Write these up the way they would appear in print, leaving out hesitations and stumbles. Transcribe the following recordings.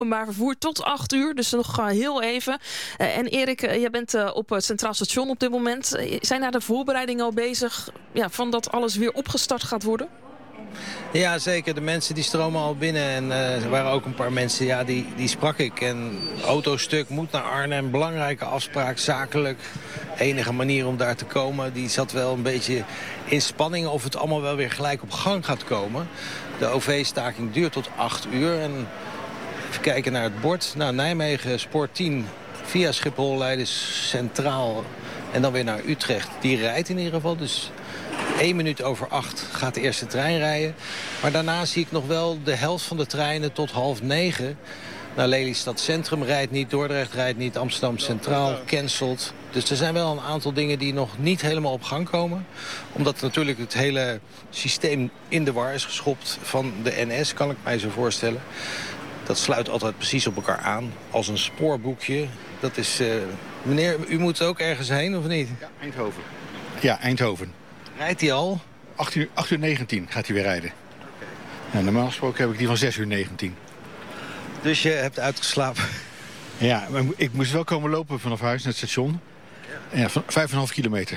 openbaar vervoer tot 8 uur. Dus nog heel even. En Erik, jij bent op het Centraal Station op dit moment. Zijn daar de voorbereidingen al bezig van dat alles weer opgestart gaat worden? Ja, zeker. De mensen die stromen al binnen. En er waren ook een paar mensen, die sprak ik. En autostuk moet naar Arnhem. Belangrijke afspraak, zakelijk. Enige manier om daar te komen. Die zat wel een beetje in spanning of het allemaal wel weer gelijk op gang gaat komen. De OV-staking duurt tot 8 uur. En even kijken naar het bord. Nou, Nijmegen, spoor 10, via Schiphol, Leiden Centraal. En dan weer naar Utrecht. Die rijdt in ieder geval, dus 1 minuut over 8 gaat de eerste trein rijden. Maar daarna zie ik nog wel de helft van de treinen tot 8:30. Nou, Lelystad Centrum rijdt niet, Dordrecht rijdt niet, Amsterdam Centraal cancelt. Dus er zijn wel een aantal dingen die nog niet helemaal op gang komen. Omdat natuurlijk het hele systeem in de war is geschopt van de NS, kan ik mij zo voorstellen. Dat sluit altijd precies op elkaar aan, als een spoorboekje. Dat is... meneer, u moet ook ergens heen, of niet? Ja, Eindhoven. Ja, Eindhoven. Rijdt hij al? 8 uur 19 gaat hij weer rijden. Ja, normaal gesproken heb ik die van 6 uur 19. Dus je hebt uitgeslapen? Ja, maar ik moest wel komen lopen vanaf huis naar het station. Ja, 5,5 kilometer.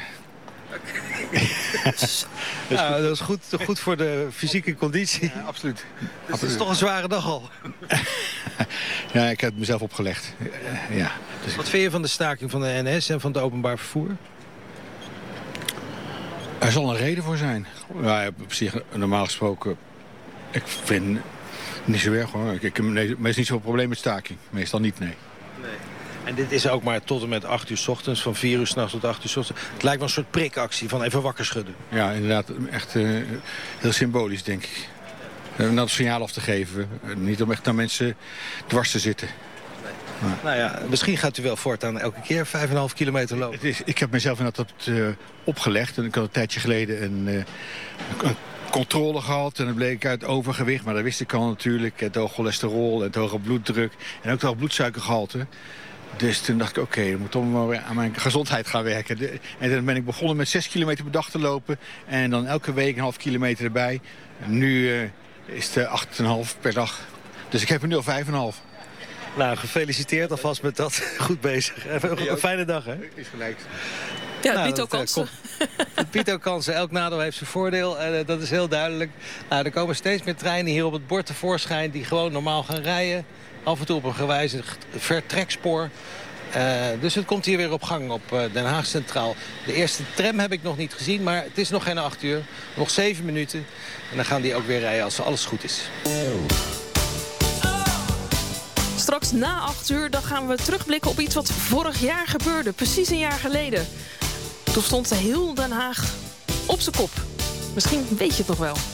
Nou, dat is goed voor de fysieke conditie. Ja, absoluut. Dus het is toch een zware dag al. Ja, ik heb het mezelf opgelegd. Ja, dus wat vind je van de staking van de NS en van het openbaar vervoer? Er zal een reden voor zijn. Ja, op zich, normaal gesproken, ik vind niet zo erg hoor. Ik heb meestal niet zo'n probleem met staking. Meestal niet, nee. En dit is ook maar tot en met 8 uur 's ochtends, van 4 uur 's nachts tot 8 uur 's ochtends. Het lijkt wel een soort prikactie van even wakker schudden. Ja, inderdaad. Echt heel symbolisch, denk ik. Om dat signaal af te geven. Niet om echt naar mensen dwars te zitten. Maar. Nou ja, misschien gaat u wel voortaan elke keer 5,5 kilometer lopen. Ik heb mezelf inderdaad opgelegd. En ik had een tijdje geleden een controle gehad. En dan bleek ik uit overgewicht. Maar dat wist ik al natuurlijk. Het hoge cholesterol, het hoge bloeddruk. En ook het hoge bloedsuikergehalte. Dus toen dacht ik, oké, dan moet ik toch maar weer aan mijn gezondheid gaan werken. En dan ben ik begonnen met 6 kilometer per dag te lopen. En dan elke week een half kilometer erbij. En nu is het 8,5 per dag. Dus ik heb er nu al 5,5. Nou, gefeliciteerd alvast met dat. Goed bezig. Even een fijne dag, hè? Is gelijk. Ja, het biedt ook kansen. Het biedt ook kansen. Elk nadeel heeft zijn voordeel. Dat is heel duidelijk. Nou, er komen steeds meer treinen hier op het bord tevoorschijn die gewoon normaal gaan rijden. Af en toe op een gewijzigd vertrekspoor. Dus het komt hier weer op gang op Den Haag Centraal. De eerste tram heb ik nog niet gezien, maar het is nog geen 8 uur. Nog 7 minuten. En dan gaan die ook weer rijden als alles goed is. Straks na 8 uur dan gaan we terugblikken op iets wat vorig jaar gebeurde. Precies een jaar geleden. Toen stond heel Den Haag op zijn kop. Misschien weet je het nog wel.